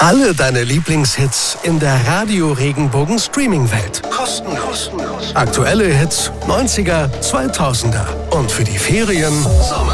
Alle deine Lieblingshits in der Radio-Regenbogen-Streaming-Welt. Kostenlos. Aktuelle Hits, 90er, 2000er. Und für die Ferien Sommer.